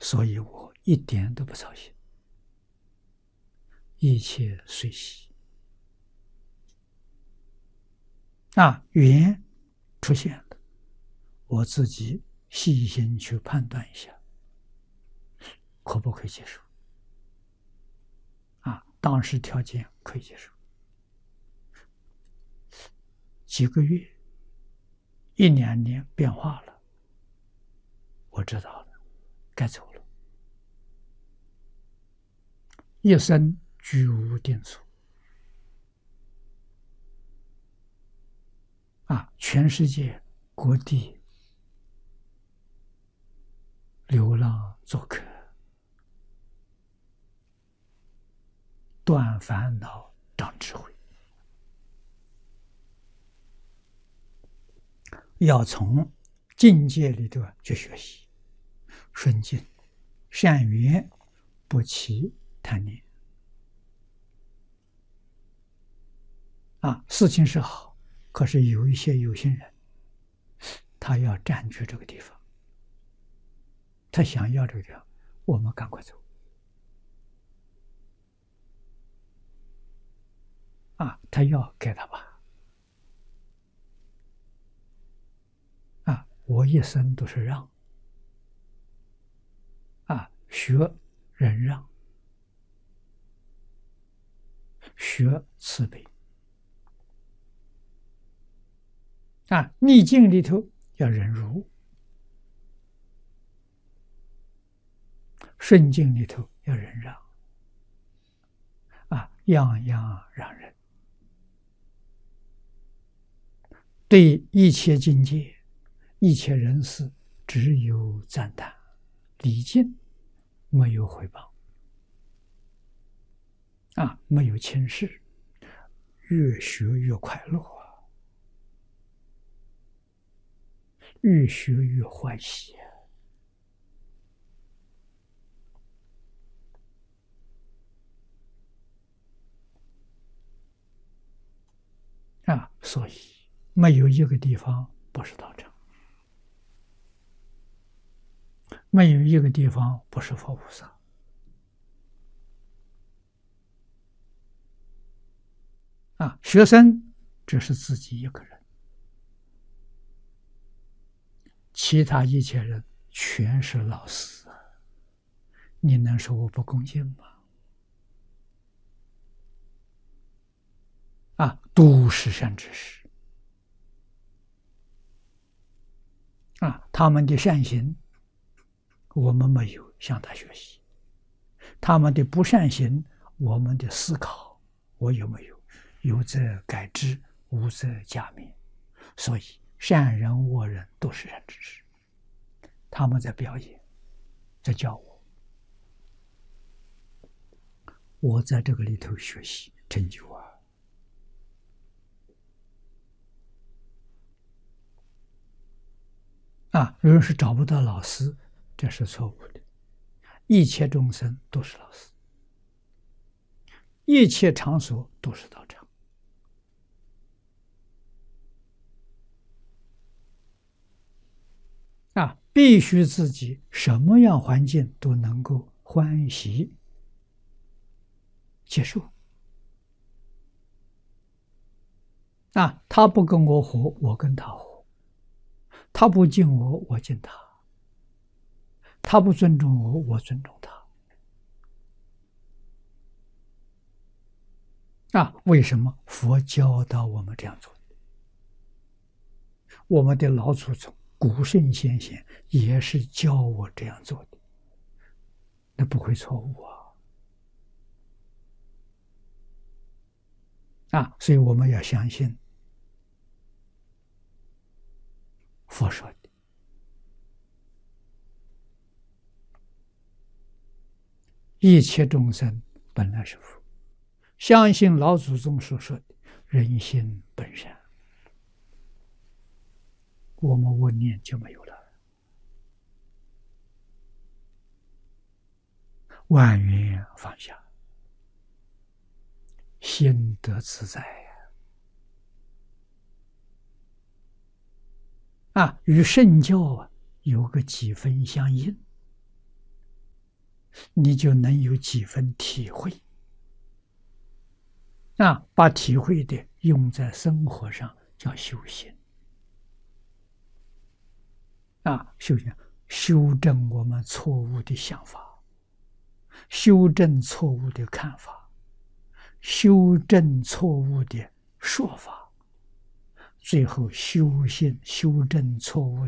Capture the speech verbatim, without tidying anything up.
所以我一点都不操心，一切随喜。啊，缘出现了，我自己细心去判断一下，可不可以接受？啊，当时条件可以接受。几个月、一两年变化了，我知道了，该走了。一生居无定所。啊，全世界各地流浪做客，断烦恼，长智慧。要从境界里头去学习，顺境、善缘，不起贪念。啊，事情是好，可是有一些有心人，他要占据这个地方，他想要这个地方，我们赶快走。啊，他要给他吧。啊，我一生都是让。啊，学忍让，学慈悲。啊，逆境里头要忍辱，顺境里头要忍让。啊，样样让人。对一切境界、一切人事，只有赞叹、礼敬，没有回报。啊，没有轻视，越学越快乐。越学越欢喜。啊，所以没有一个地方不是道场，没有一个地方不是佛菩萨。啊，学生只是自己一个人，其他一切人全是老师。你能说我不恭敬吗？啊，都是善知识。啊，他们的善行，我们没有向他学习；他们的不善行，我们的思考，我有没有？有则改之，无则加勉。所以，善人恶人都是善知识。他们在表演，在教我，我在这个里头学习成就啊。啊，如果是找不到老师，这是错误的。一切众生都是老师，一切场所都是道场。啊，必须自己什么样环境都能够欢喜接受。啊，他不跟我活，我跟他活。他不敬我，我敬他；他不尊重我，我尊重他。啊，为什么佛教导我们这样做？我们的老祖宗、古圣先贤也是教我这样做的，那不会错误啊！啊，所以我们要相信佛说的。一切众生本来是佛，相信老祖宗所说的人心本善，我们妄念就没有了。万缘放下，心得自在呀！啊，与圣教啊有个几分相应。 你就能有几分体会啊，把体会的用在生活上，叫修行啊，修行修正我们错误的想法，修正错误的看法，修正错误的说法，最后修行修正错误